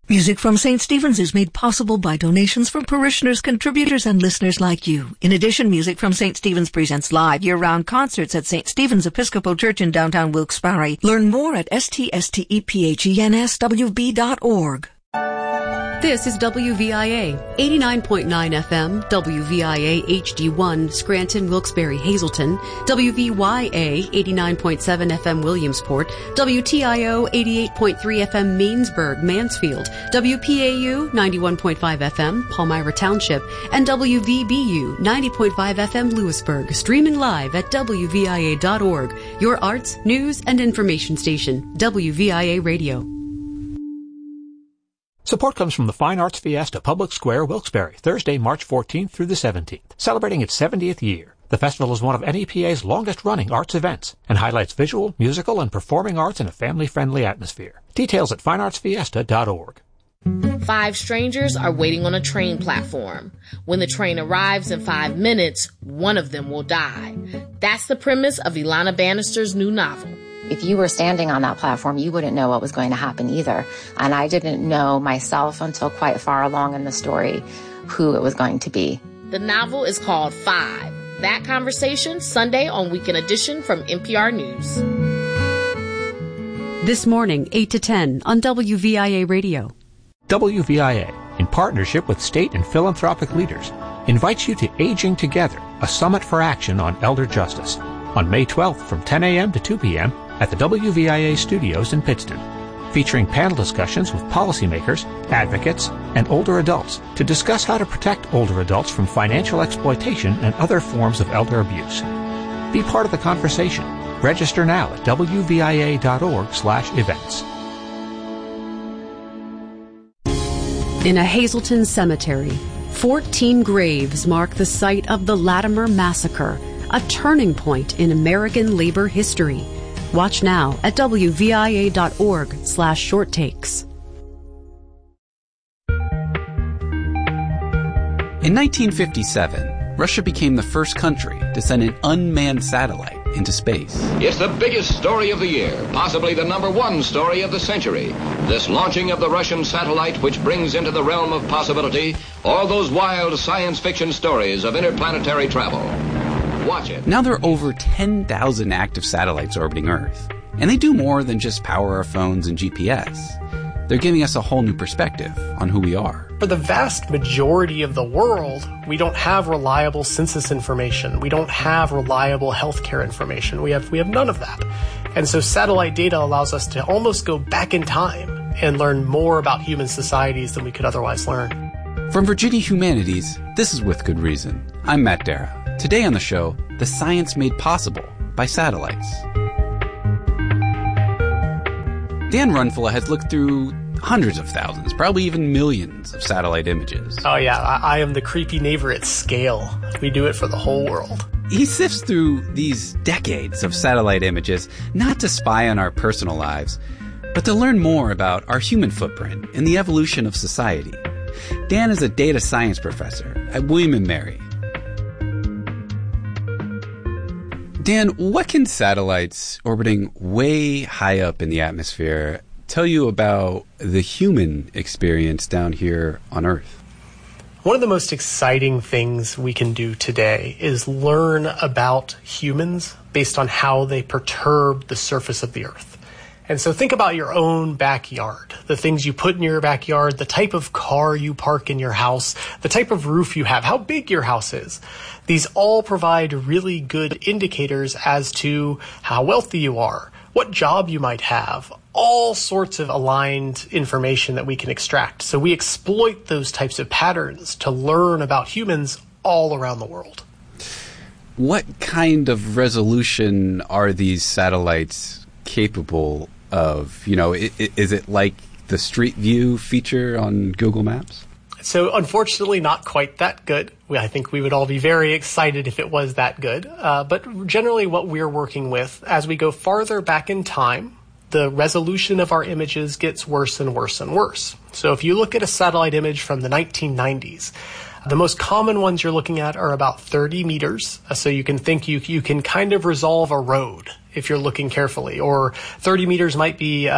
Music from St. Stephen's is made possible by donations from parishioners, contributors, and listeners like you. In addition, Music from St. Stephen's presents live year-round concerts at St. Stephen's Episcopal Church in downtown Wilkes-Barre. Learn more at ststephenswb.org. This is WVIA, 89.9 FM, WVIA HD1, Scranton, Wilkes-Barre, Hazleton, WVYA, 89.7 FM, Williamsport, WTIO, 88.3 FM, Mainsburg, Mansfield, WPAU, 91.5 FM, Palmyra Township, and WVBU, 90.5 FM, Lewisburg, streaming live at WVIA.org, your arts, news, and information station, WVIA Radio. Support comes from the Fine Arts Fiesta, Public Square, Wilkes-Barre, Thursday, March 14th through the 17th, celebrating its 70th year. The festival is one of NEPA's longest-running arts events and highlights visual, musical, and performing arts in a family-friendly atmosphere. Details at fineartsfiesta.org. 5 strangers are waiting on a train platform. When the train arrives in 5 minutes, one of them will die. That's the premise of Ilana Bannister's new novel. If you were standing on that platform, you wouldn't know what was going to happen either. And I didn't know myself until quite far along in the story who it was going to be. The novel is called 5. That Conversation, Sunday on Weekend Edition from NPR News. This morning, 8 to 10 on WVIA Radio. WVIA, in partnership with state and philanthropic leaders, invites you to Aging Together, a summit for action on elder justice, on May 12th from 10 a.m. to 2 p.m. at the WVIA studios in Pittston, featuring panel discussions with policymakers, advocates, and older adults to discuss how to protect older adults from financial exploitation and other forms of elder abuse. Be part of the conversation. Register now at wvia.org/events. In a Hazleton cemetery, 14 graves mark the site of the Latimer Massacre, a turning point in American labor history. Watch now at wvia.org/short-takes. In 1957, Russia became the first country to send an unmanned satellite into space. It's the biggest story of the year, possibly the #1 story of the century. This launching of the Russian satellite, which brings into the realm of possibility all those wild science fiction stories of interplanetary travel. Watch it. Now there are over 10,000 active satellites orbiting Earth. And they do more than just power our phones and GPS. They're giving us a whole new perspective on who we are. For the vast majority of the world, we don't have reliable census information. We don't have reliable healthcare information. We have none of that. And so satellite data allows us to almost go back in time and learn more about human societies than we could otherwise learn. From Virginia Humanities, this is With Good Reason. I'm Matt Dara. Today on the show, the science made possible by satellites. Dan Runfula has looked through hundreds of thousands, probably even millions of satellite images. Oh yeah, I am the creepy neighbor at scale. We do it for the whole world. He sifts through these decades of satellite images, not to spy on our personal lives, but to learn more about our human footprint and the evolution of society. Dan is a data science professor at William & Mary. Dan, what can satellites orbiting way high up in the atmosphere tell you about the human experience down here on Earth? One of the most exciting things we can do today is learn about humans based on how they perturb the surface of the Earth. And so think about your own backyard, the things you put in your backyard, the type of car you park in your house, the type of roof you have, how big your house is. These all provide really good indicators as to how wealthy you are, what job you might have, all sorts of aligned information that we can extract. So we exploit those types of patterns to learn about humans all around the world. What kind of resolution are these satellites capable of? You know, is it like the Street View feature on Google Maps? So unfortunately, not quite that good. I think we would all be very excited if it was that good. But generally what we're working with, as we go farther back in time, the resolution of our images gets worse and worse and worse. So if you look at a satellite image from the 1990s, The most common ones you're looking at are about 30 meters. So you can think you can kind of resolve a road if you're looking carefully, or 30 meters might be,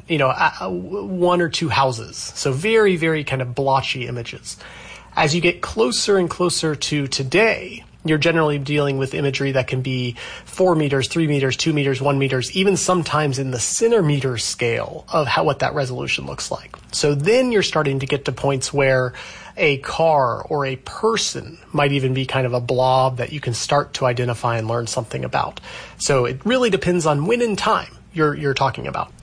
one or two houses. So very, very kind of blotchy images. As you get closer and closer to today, you're generally dealing with imagery that can be 4 meters, 3 meters, 2 meters, 1 meters, even sometimes in the centimeter scale of what that resolution looks like. So then you're starting to get to points where a car or a person might even be kind of a blob that you can start to identify and learn something about. So it really depends on when in time you're talking about.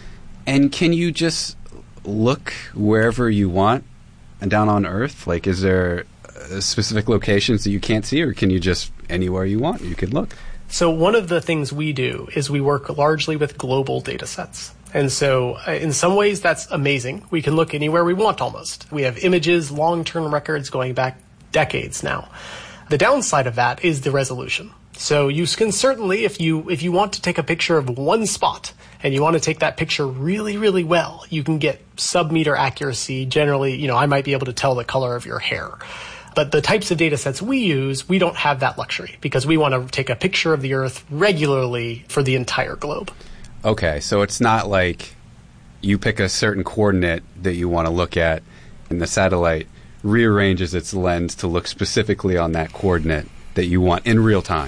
And can you just look wherever you want and down on Earth? Like, is there specific locations that you can't see, or can you just anywhere you want you could look? So one of the things we do is we work largely with global data sets. And so in some ways that's amazing. We can look anywhere we want almost. We have images, long-term records going back decades now. The downside of that is the resolution. So you can certainly, if you want to take a picture of one spot and you want to take that picture really, really well, you can get sub-meter accuracy. Generally, I might be able to tell the color of your hair. But the types of data sets we use, we don't have that luxury because we want to take a picture of the Earth regularly for the entire globe. Okay, so it's not like you pick a certain coordinate that you want to look at and the satellite rearranges its lens to look specifically on that coordinate that you want in real time.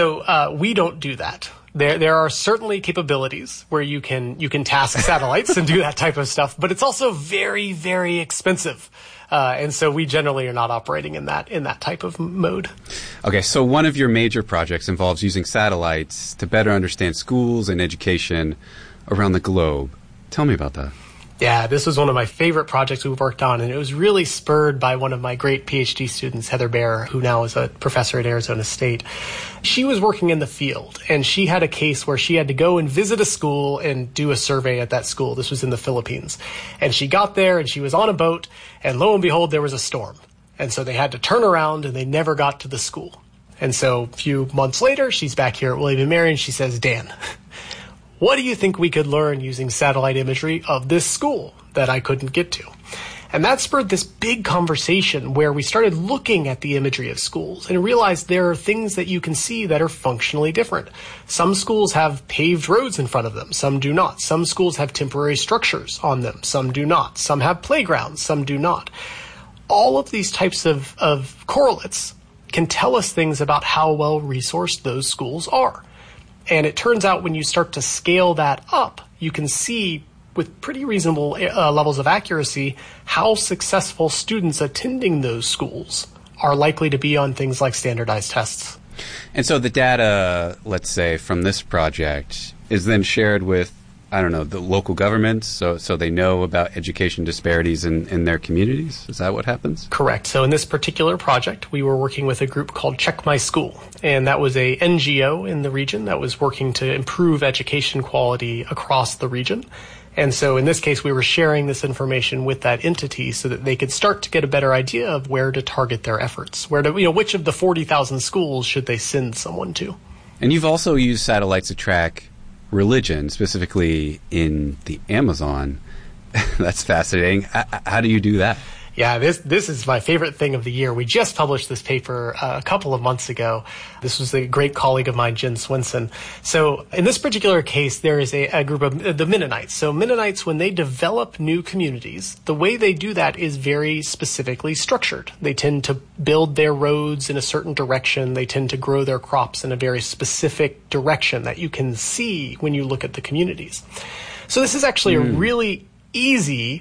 So we don't do that. There are certainly capabilities where you can task satellites and do that type of stuff, but it's also very, very expensive. And so we generally are not operating in that type of mode. Okay, so one of your major projects involves using satellites to better understand schools and education around the globe. Tell me about that. Yeah, this was one of my favorite projects we've worked on, and it was really spurred by one of my great PhD students, Heather Baer, who now is a professor at Arizona State. She was working in the field, and she had a case where she had to go and visit a school and do a survey at that school. This was in the Philippines. And she got there, and she was on a boat, and lo and behold, there was a storm. And so they had to turn around, and they never got to the school. And so a few months later, she's back here at William & Mary, and she says, Dan, what do you think we could learn using satellite imagery of this school that I couldn't get to? And that spurred this big conversation where we started looking at the imagery of schools and realized there are things that you can see that are functionally different. Some schools have paved roads in front of them. Some do not. Some schools have temporary structures on them. Some do not. Some have playgrounds. Some do not. All of these types of correlates can tell us things about how well resourced those schools are. And it turns out when you start to scale that up, you can see with pretty reasonable levels of accuracy how successful students attending those schools are likely to be on things like standardized tests. And so the data, let's say, from this project is then shared with, the local governments, so they know about education disparities in their communities? Is that what happens? Correct. So in this particular project, we were working with a group called Check My School, and that was a NGO in the region that was working to improve education quality across the region. And so in this case, we were sharing this information with that entity so that they could start to get a better idea of where to target their efforts, which of the 40,000 schools should they send someone to. And you've also used satellites to track religion, specifically in the Amazon. That's fascinating. How do you do that? Yeah, this is my favorite thing of the year. We just published this paper a couple of months ago. This was a great colleague of mine, Jen Swenson. So in this particular case, there is a group of the Mennonites. So Mennonites, when they develop new communities, the way they do that is very specifically structured. They tend to build their roads in a certain direction. They tend to grow their crops in a very specific direction that you can see when you look at the communities. So this is actually a really easy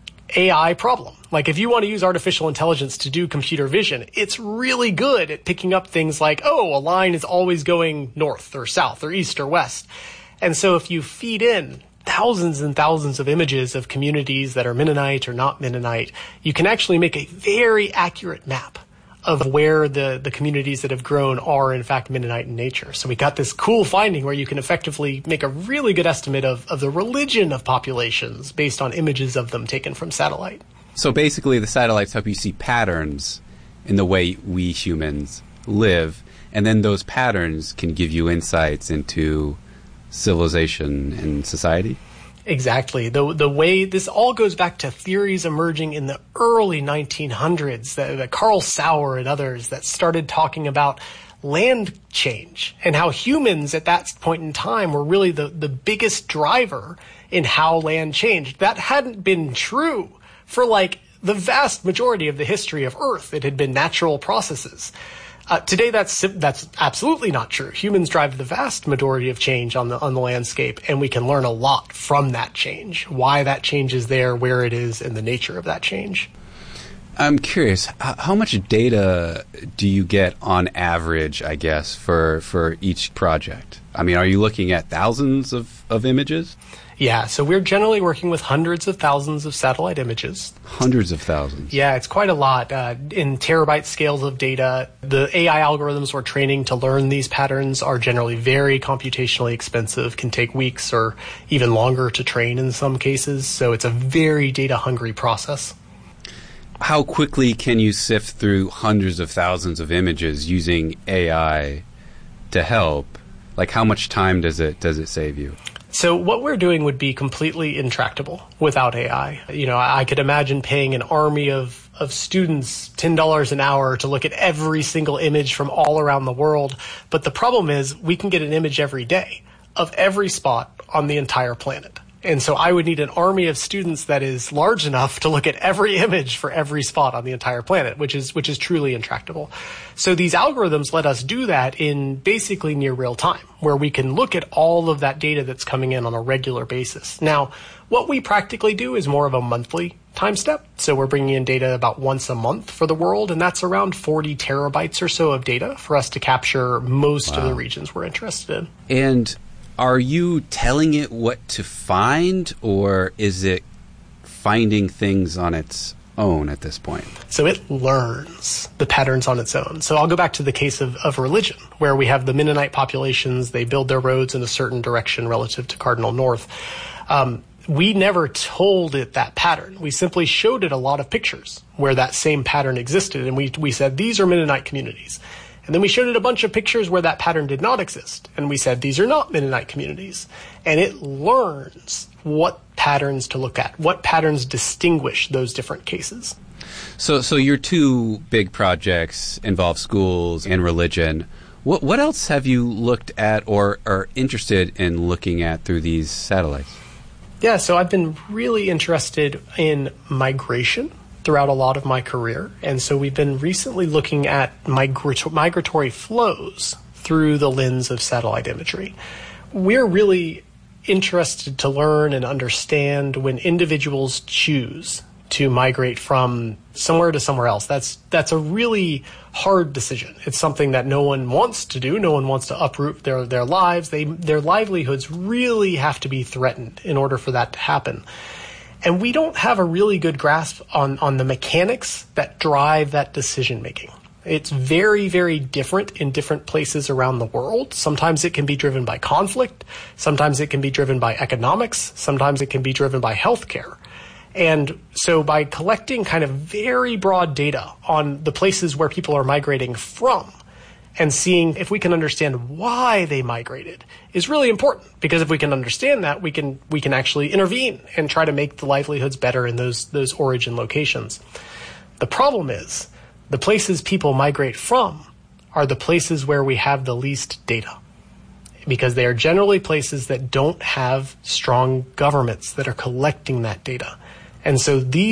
AI problem. Like if you want to use artificial intelligence to do computer vision, it's really good at picking up things like, a line is always going north or south or east or west. And so if you feed in thousands and thousands of images of communities that are Mennonite or not Mennonite, you can actually make a very accurate map of where the communities that have grown are in fact Mennonite in nature. So we got this cool finding where you can effectively make a really good estimate of the religion of populations based on images of them taken from satellite. So basically the satellites help you see patterns in the way we humans live, and then those patterns can give you insights into civilization and society? Exactly. The way this all goes back to theories emerging in the early 1900s, that Carl Sauer and others that started talking about land change and how humans at that point in time were really the biggest driver in how land changed. That hadn't been true for like the vast majority of the history of Earth. It had been natural processes. Today, that's absolutely not true. Humans drive the vast majority of change on the landscape, and we can learn a lot from that change, why that change is there, where it is, and the nature of that change. I'm curious, how much data do you get on average, I guess, for each project? I mean, are you looking at thousands of images? Yeah, so we're generally working with hundreds of thousands of satellite images. Hundreds of thousands? Yeah, it's quite a lot. In terabyte scales of data, the AI algorithms we're training to learn these patterns are generally very computationally expensive, can take weeks or even longer to train in some cases, so it's a very data-hungry process. How quickly can you sift through hundreds of thousands of images using AI to help? Like, how much time does it save you? So what we're doing would be completely intractable without AI. You know, I could imagine paying an army of students $10 an hour to look at every single image from all around the world. But the problem is we can get an image every day of every spot on the entire planet. And so I would need an army of students that is large enough to look at every image for every spot on the entire planet, which is truly intractable. So these algorithms let us do that in basically near real time, where we can look at all of that data that's coming in on a regular basis. Now, what we practically do is more of a monthly time step. So we're bringing in data about once a month for the world, and that's around 40 terabytes or so of data for us to capture most of the regions we're interested in. And are you telling it what to find, or is it finding things on its own at this point? So it learns the patterns on its own. So I'll go back to the case of religion, where we have the Mennonite populations. They build their roads in a certain direction relative to cardinal north. We never told it that pattern. We simply showed it a lot of pictures where that same pattern existed, and we said, these are Mennonite communities. And then we showed it a bunch of pictures where that pattern did not exist. And we said, these are not Mennonite communities. And it learns what patterns to look at, what patterns distinguish those different cases. So your two big projects involve schools and religion. What else have you looked at or are interested in looking at through these satellites? Yeah, so I've been really interested in migration throughout a lot of my career. And so we've been recently looking at migratory flows through the lens of satellite imagery. We're really interested to learn and understand when individuals choose to migrate from somewhere to somewhere else. That's a really hard decision. It's something that no one wants to do. No one wants to uproot their lives. Their livelihoods really have to be threatened in order for that to happen. And we don't have a really good grasp on the mechanics that drive that decision making. It's very, very different in different places around the world. Sometimes it can be driven by conflict. Sometimes it can be driven by economics. Sometimes it can be driven by healthcare. And so by collecting kind of very broad data on the places where people are migrating from and seeing if we can understand why they migrated is really important, because if we can understand that, we can actually intervene and try to make the livelihoods better in those origin locations. The problem is the places people migrate from are the places where we have the least data, because they are generally places that don't have strong governments that are collecting that data. And so these